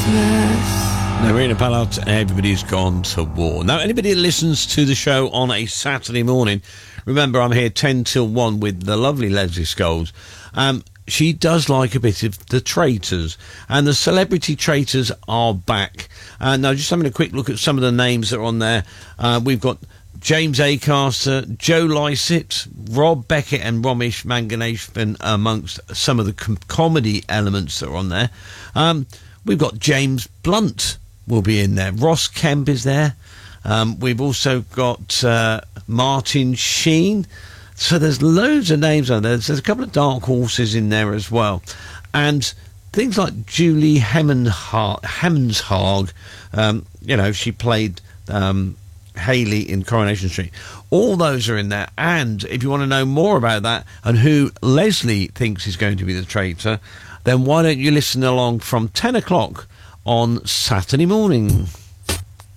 Marina Pallot, Everybody's Gone to War. Now, anybody that listens to the show on a Saturday morning, remember I'm here 10 till 1 with the lovely Leslie Scholes. She does like a bit of the Traitors, and the Celebrity Traitors are back. Now, just having a quick look at some of the names that are on there. We've got James Acaster, Joe Lycett, Rob Beckett and Romesh Manganathan amongst some of the comedy elements that are on there. We've got James Blunt will be in there. Ross Kemp is there. We've also got Martin Sheen. So there's loads of names on there. There's a couple of dark horses in there as well. And things like Julie Hemmenshag, she played Hayley in Coronation Street. All those are in there. And if you want to know more about that and who Leslie thinks is going to be the traitor, then why don't you listen along from 10 o'clock on Saturday morning?